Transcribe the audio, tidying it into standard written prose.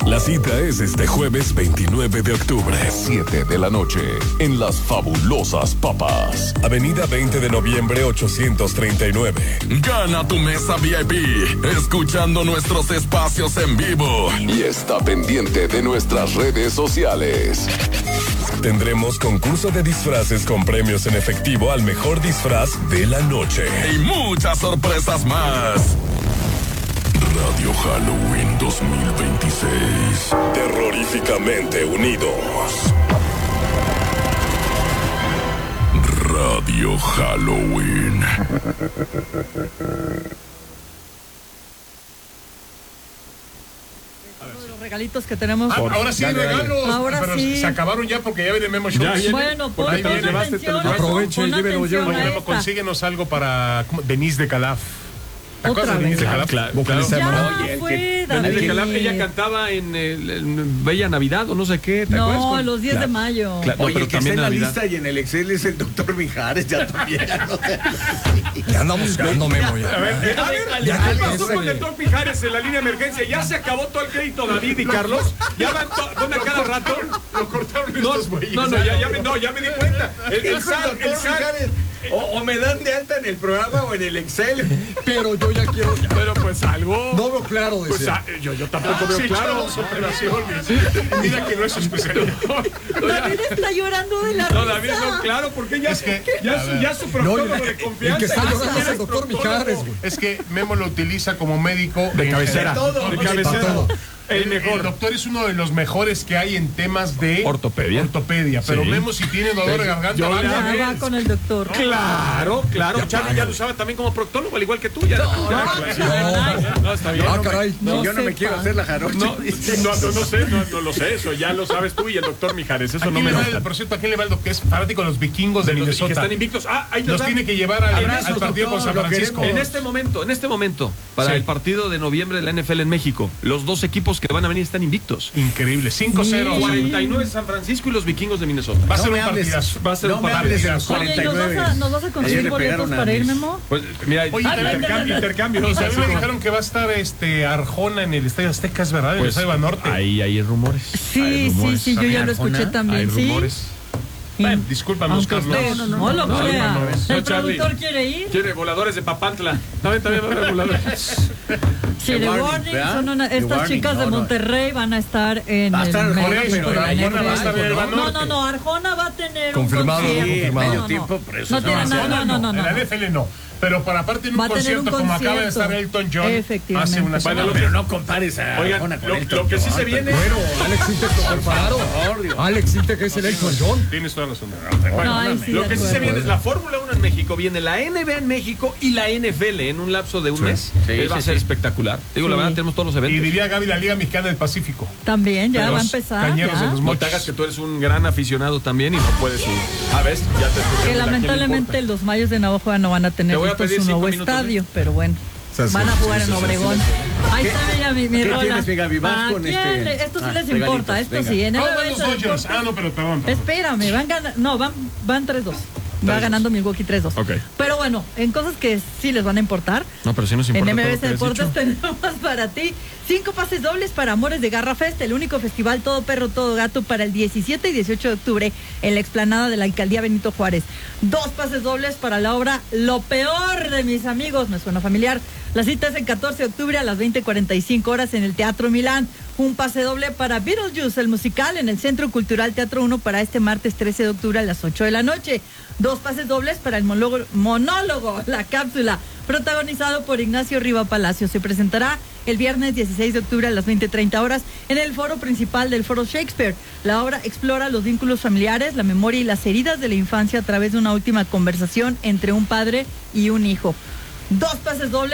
La cita es este jueves 29 de octubre, 7 de la noche, en Las Fabulosas Papas, Avenida 20 de Noviembre 839. Gana tu mesa VIP, escuchando nuestros espacios en vivo. Y está pendiente de nuestras redes sociales. Tendremos concurso de disfraces con premios en efectivo al mejor disfraz de la noche. Y muchas sorpresas más. Radio Halloween 2026. Terroríficamente unidos. Radio Halloween. Los regalitos que tenemos. Ahora sí, regalos. Ahora pero sí. se acabaron ya porque ya viene Memo Show. Bueno, pon atención. Aproveche y llévelo. Memo, consíguenos algo para Denise de Calaf. ¿Te acuerdas de Denise de Calaf? Ya fue, David. El de Calaf, ella cantaba en Bella Navidad o no sé qué, ¿te acuerdas? No, los 10 de mayo. Oye, pero que también está en la Navidad. lista y en el Excel es el doctor Mijares, ya también. Ya andamos buscando, Memo. A ver, ¿qué pasó con el doctor Mijares en la línea de emergencia? ¿Ya se acabó todo el crédito, David y Carlos? ¿Ya van a cada rato? Lo cortaron estos güeyes. Ya me di cuenta. El SAT. O me dan de alta en el programa o en el Excel. Pero yo ya quiero. Pero pues algo. No veo claro, Pues decía. yo tampoco veo claro. Mira que no es su especialidad. David está llorando de la No, risa. David, no, claro, porque ya, Es que, ya su No, proctólogo de confianza. el que está llorando es Ya el doctor Mijares, güey. Es que Memo lo utiliza como médico De cabecera. De cabecera. El El mejor. doctor es uno de los mejores que hay en temas de Ortopedia. Pero Sí. Memo, si tiene dolor de garganta, Yo le vaya. Ya va con el doctor. Claro. Charlie ya lo usaba también como proctólogo, al igual que tú. Ya, no, está bien. Ah, caray. Yo no me quiero hacer la jarocha. No lo sé, eso ya lo sabes tú y el doctor Mijares, eso ¿A no quién me le va gusta. por cierto, ¿a quién le va el doctor? Que es fanático de los vikingos de Que Minnesota. están invictos. Ahí Nos tiene que llevar al partido con San Francisco. En este momento, para Sí. el partido de noviembre de la NFL en México, los dos equipos que van a venir están invictos. Increíble, 5-0. 49 San Francisco y los vikingos de Minnesota. Va a ser No un me hables. partidazo. Va a ser No un me hables de partidazo. los Oye, 49. ¿nos vas a Ayer conseguir le boletos pegaron a para ir, mis- Memo? Pues mira, Oye, intercambio. Y a mí me dijeron que va a estar Arjona en el Estadio Azteca, es verdad, en el Estadio Banorte. Ahí hay rumores. Sí, yo ya lo escuché también, Hay sí. rumores. Bueno, discúlpanos, Aunque Carlos. usted no lo crea. No, El Charlie. productor quiere ir. Quiere voladores de Papantla. También va a haber voladores. Sí, The Warning, ¿verdad? son The estas Warning, chicas de no. Monterrey van a estar en Va a estar el Arjona, medio pero de la Arjona va a estar en el NFL. Banorte. No, Arjona va a tener Confirmado, un concierto. confirmado. Medio tiempo, por eso No se tiene va a hacer. nada, no. En la NFL no. Pero para aparte en un Va a tener un concierto como acaba de estar concierto. Elton John Efectivamente. hace una Bueno, semana. Pero no compares a Oigan, Arjona con lo Elton que sí John. se viene. Bueno, Alex Intec lo prepararon. Alex Intec es el Elton John. Tienes toda la razón. No, ahí sí, Lo de que sí se acuerdo. viene es la Fórmula 1 en México, viene la NBA en México y la NFL en un lapso de un mes. Va a ser espectacular. Digo, la Sí. verdad, tenemos todos los Y eventos. diría Gaby, la Liga Mexicana del Pacífico. También, ya Los va a empezar. cañeros ya. de los No te hagas que tú eres un gran aficionado también y no puedes ir. A ver, ya te escuché. Que lamentablemente los Mayos de Navajo no van a tener Te voy a listo pedir su 5 nuevo minutos, estadio, pero bueno. Van a jugar en Obregón. Ahí está, mira mi ¿Qué rola. tienes, mi Gaby? Vas ¿A con quién este? le- Esto sí les regalitos, importa, esto venga. sí. En ¿Cómo van MBS los Dodgers? Deportes- No, perdón. Espérame, van 3-2. Va ganando Milwaukee 3-2. Ok. Pero bueno, en cosas que sí les van a importar. No, pero sí nos En importa. todo lo MBS que has Deportes dicho. tenemos para ti 5 pases dobles para Amores de Garra Fest, el único festival todo perro, todo gato para el 17 y 18 de octubre en la explanada de la Alcaldía Benito Juárez. 2 pases dobles para la obra Lo Peor de Mis Amigos, me suena familiar. La cita es el 14 de octubre a las 20:45 horas en el Teatro Milán. Un pase doble para Beetlejuice, el musical, en el Centro Cultural Teatro 1 para este martes 13 de octubre a las 8 de la noche. 2 pases dobles para el monólogo La Cápsula, protagonizado por Ignacio Riva Palacio. Se presentará el viernes 16 de octubre a las 20:30 horas en el foro principal del Foro Shakespeare. La obra explora los vínculos familiares, la memoria y las heridas de la infancia a través de una última conversación entre un padre y un hijo. 2 pases dobles